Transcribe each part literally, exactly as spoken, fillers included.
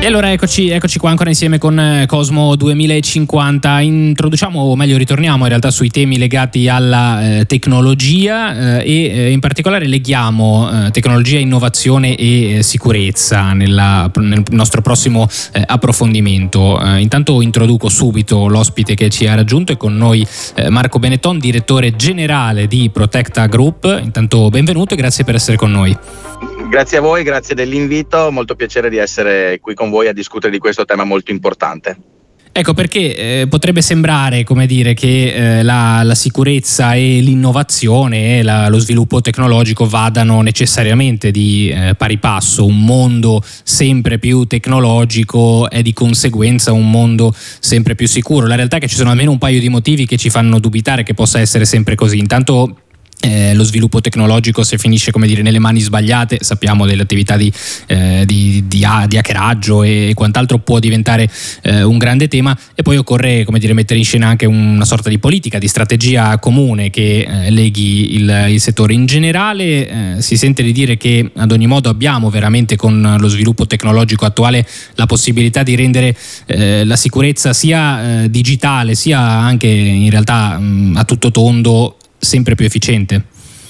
E allora eccoci, eccoci qua ancora insieme con Cosmo duemilacinquanta. Introduciamo, o meglio ritorniamo in realtà sui temi legati alla eh, tecnologia eh, e eh, in particolare leghiamo eh, tecnologia, innovazione e eh, sicurezza nella, nel nostro prossimo eh, approfondimento. Eh, intanto introduco subito l'ospite che ci ha raggiunto, e con noi eh, Marco Benetton, direttore generale di Protecta Group. Intanto benvenuto e grazie per essere con noi. Grazie a voi, grazie dell'invito, molto piacere di essere qui con voi a discutere di questo tema molto importante. Ecco perché eh, potrebbe sembrare, come dire, che eh, la, la sicurezza e l'innovazione e la, lo sviluppo tecnologico vadano necessariamente di eh, pari passo. Un mondo sempre più tecnologico è di conseguenza un mondo sempre più sicuro. La realtà è che ci sono almeno un paio di motivi che ci fanno dubitare che possa essere sempre così. Intanto Eh, lo sviluppo tecnologico, se finisce, come dire, nelle mani sbagliate, sappiamo delle attività di, eh, di, di, di hackeraggio e quant'altro, può diventare eh, un grande tema. E poi occorre, come dire, mettere in scena anche una sorta di politica, di strategia comune che eh, leghi il, il settore. In generale eh, si sente di dire che ad ogni modo abbiamo veramente, con lo sviluppo tecnologico attuale, la possibilità di rendere eh, la sicurezza sia eh, digitale sia anche in realtà mh, a tutto tondo sempre più efficiente.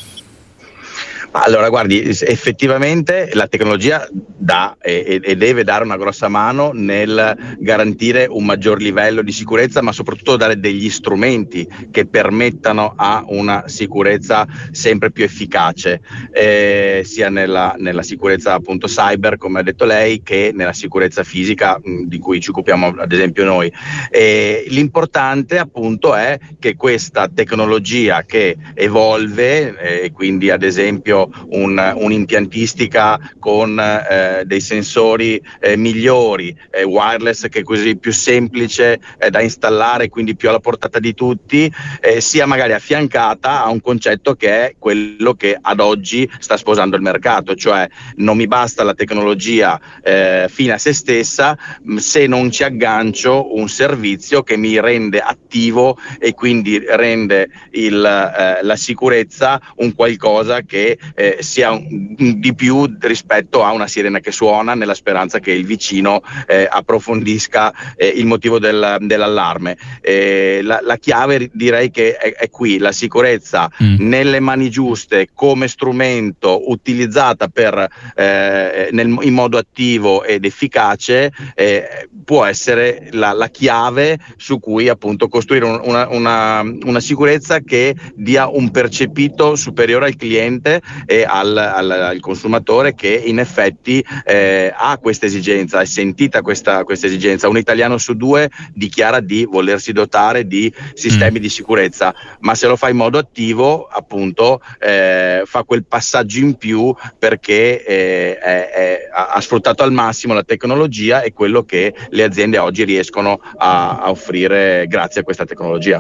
Allora, guardi, effettivamente la tecnologia dà e, e deve dare una grossa mano nel garantire un maggior livello di sicurezza, ma soprattutto dare degli strumenti che permettano a una sicurezza sempre più efficace, eh, sia nella, nella sicurezza appunto cyber, come ha detto lei, che nella sicurezza fisica mh, di cui ci occupiamo ad esempio noi. E l'importante appunto è che questa tecnologia che evolve, e eh, quindi ad esempio Un, un'impiantistica con eh, dei sensori eh, migliori, eh, wireless, che è così più semplice eh, da installare, quindi più alla portata di tutti, eh, sia magari affiancata a un concetto che è quello che ad oggi sta sposando il mercato, cioè non mi basta la tecnologia eh, fine a se stessa se non ci aggancio un servizio che mi rende attivo e quindi rende il, eh, la sicurezza un qualcosa che Eh, sia un, di più rispetto a una sirena che suona, nella speranza che il vicino eh, approfondisca eh, il motivo del, dell'allarme. Eh, la, la chiave direi che è, è qui: la sicurezza mm. nelle mani giuste, come strumento utilizzata per, eh, nel, in modo attivo ed efficace, eh, può essere la, la chiave su cui appunto costruire un, una, una, una sicurezza che dia un percepito superiore al cliente e al, al, al consumatore, che in effetti eh, ha questa esigenza, è sentita questa, questa esigenza. Un italiano su due dichiara di volersi dotare di sistemi mm. di sicurezza, ma se lo fa in modo attivo, appunto, eh, fa quel passaggio in più perché eh, è, è, ha sfruttato al massimo la tecnologia e quello che le aziende oggi riescono a, a offrire grazie a questa tecnologia.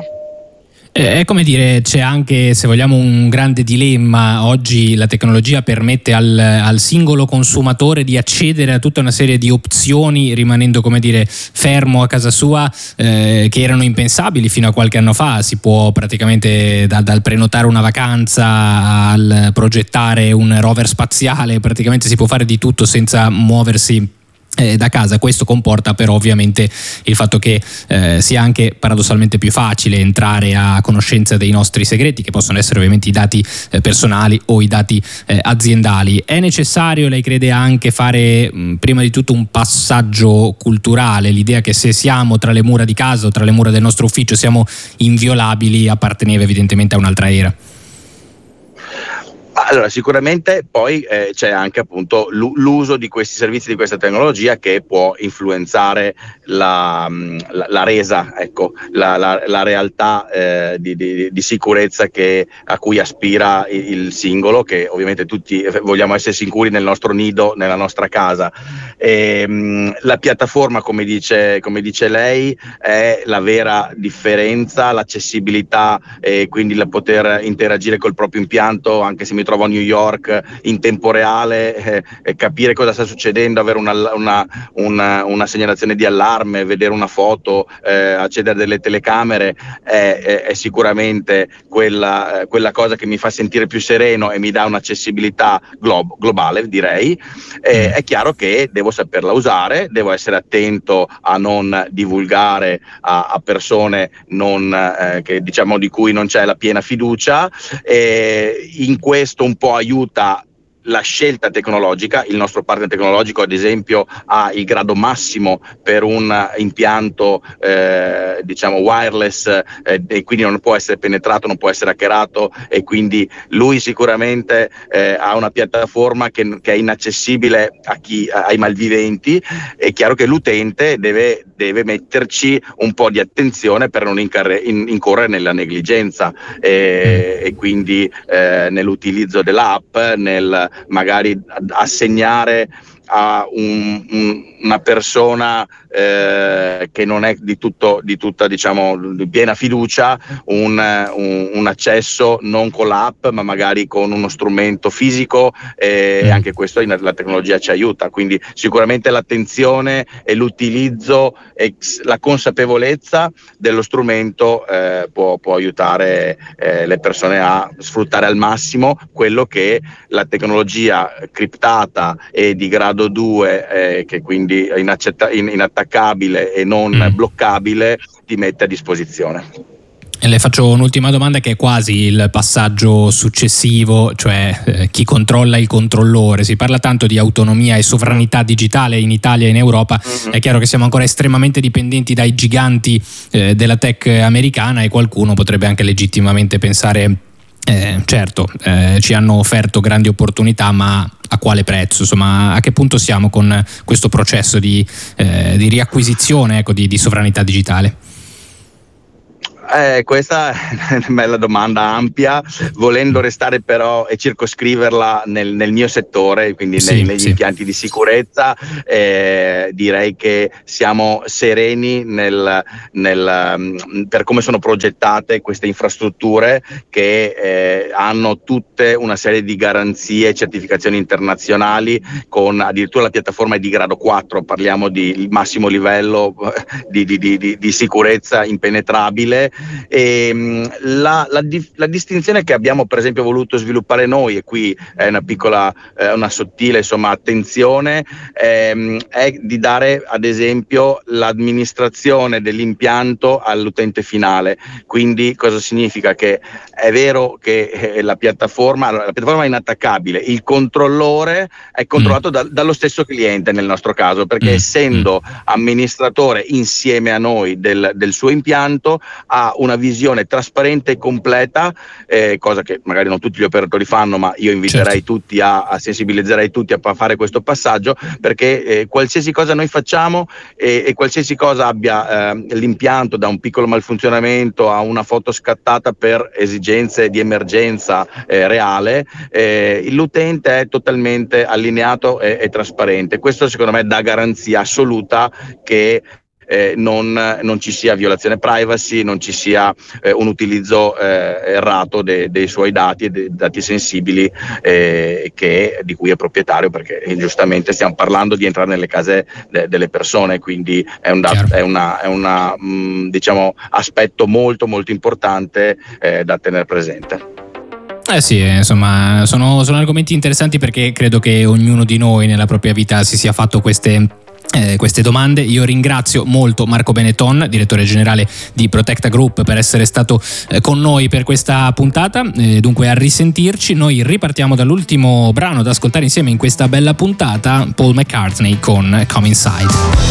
È come dire, c'è anche, se vogliamo, un grande dilemma. Oggi la tecnologia permette al, al singolo consumatore di accedere a tutta una serie di opzioni, rimanendo, come dire, fermo a casa sua, eh, che erano impensabili fino a qualche anno fa. Si può praticamente, da, dal prenotare una vacanza al progettare un rover spaziale, praticamente si può fare di tutto senza muoversi Eh, da casa. Questo comporta però ovviamente il fatto che eh, sia anche paradossalmente più facile entrare a conoscenza dei nostri segreti, che possono essere ovviamente i dati eh, personali o i dati eh, aziendali. È necessario, lei crede, anche fare mh, prima di tutto un passaggio culturale, l'idea che se siamo tra le mura di casa o tra le mura del nostro ufficio siamo inviolabili, apparteneva evidentemente a un'altra era? Allora, sicuramente poi eh, c'è anche appunto l'uso di questi servizi, di questa tecnologia, che può influenzare la, la, la resa, ecco, la, la, la realtà eh, di, di, di sicurezza che, a cui aspira il, il singolo, che ovviamente tutti vogliamo essere sicuri nel nostro nido, nella nostra casa. E, mh, la piattaforma, come dice, come dice lei, è la vera differenza, l'accessibilità e quindi la poter interagire col proprio impianto, anche se mi trovo trovo a New York in tempo reale, eh, eh, capire cosa sta succedendo, avere una, una, una, una segnalazione di allarme, vedere una foto, eh, accedere delle telecamere è, è, è sicuramente quella, eh, quella cosa che mi fa sentire più sereno e mi dà un'accessibilità glo- globale, direi. Eh, mm. È chiaro che devo saperla usare, devo essere attento a non divulgare a, a persone non, eh, che, diciamo, di cui non c'è la piena fiducia. Eh, in questo un po' aiuta la scelta tecnologica. Il nostro partner tecnologico, ad esempio, ha il grado massimo per un impianto eh, diciamo wireless, eh, e quindi non può essere penetrato, non può essere hackerato, e quindi lui sicuramente eh, ha una piattaforma che, che è inaccessibile a chi, ai malviventi. È chiaro che l'utente deve, deve metterci un po' di attenzione per non incarre, in, incorrere nella negligenza, eh, e quindi eh, nell'utilizzo dell'app, nel magari assegnare a un, un, una persona eh, che non è di tutto di tutta diciamo di piena fiducia un, un, un accesso non con l'app ma magari con uno strumento fisico, e mm. anche questo la tecnologia ci aiuta. Quindi sicuramente l'attenzione e l'utilizzo e la consapevolezza dello strumento eh, può, può aiutare eh, le persone a sfruttare al massimo quello che la tecnologia criptata e di grado due, eh, che quindi è inaccetta- in- inattaccabile e non mm. bloccabile, ti mette a disposizione. E le faccio un'ultima domanda, che è quasi il passaggio successivo, cioè eh, chi controlla il controllore. Si parla tanto di autonomia e sovranità digitale in Italia e in Europa. Mm-hmm. È chiaro che siamo ancora estremamente dipendenti dai giganti eh, della tech americana, e qualcuno potrebbe anche legittimamente pensare Eh, certo, eh, ci hanno offerto grandi opportunità, ma a quale prezzo? Insomma, a che punto siamo con questo processo di, eh, di riacquisizione, ecco, di, di sovranità digitale? Eh, questa è una bella domanda ampia, volendo restare però e circoscriverla nel, nel mio settore, quindi sì, nei, negli sì. impianti di sicurezza. Eh, direi che siamo sereni nel, nel, per come sono progettate queste infrastrutture, che eh, hanno tutte una serie di garanzie e certificazioni internazionali, con addirittura la piattaforma è di grado quattro, parliamo di massimo livello di, di, di, di, di sicurezza impenetrabile. E la, la, la distinzione che abbiamo per esempio voluto sviluppare noi, e qui è una piccola, eh, una sottile insomma attenzione, ehm, è di dare ad esempio l'amministrazione dell'impianto all'utente finale. Quindi cosa significa? Che è vero che eh, la piattaforma la piattaforma è inattaccabile, il controllore è controllato mm. da, dallo stesso cliente nel nostro caso, perché mm. essendo amministratore insieme a noi del, del suo impianto, ha una visione trasparente e completa, eh, cosa che magari non tutti gli operatori fanno, ma io inviterei certo. tutti a, a sensibilizzerei tutti a fare questo passaggio, perché eh, qualsiasi cosa noi facciamo eh, e qualsiasi cosa abbia eh, l'impianto, da un piccolo malfunzionamento a una foto scattata per esigenze di emergenza eh, reale, eh, l'utente è totalmente allineato e, e trasparente. Questo secondo me dà garanzia assoluta che Eh, non, non ci sia violazione privacy, non ci sia eh, un utilizzo eh, errato de, dei suoi dati e dei dati sensibili eh, che, di cui è proprietario, perché eh, giustamente stiamo parlando di entrare nelle case de, delle persone, quindi è un, dat- è una, è una mh, diciamo aspetto molto molto importante eh, da tenere presente. Eh sì, insomma, sono, sono argomenti interessanti, perché credo che ognuno di noi nella propria vita si sia fatto queste Eh, queste domande. Io ringrazio molto Marco Benetton, direttore generale di Protecta Group, per essere stato eh, con noi per questa puntata. Eh, dunque, a risentirci. Noi ripartiamo dall'ultimo brano da ascoltare insieme in questa bella puntata, Paul McCartney con Come Inside.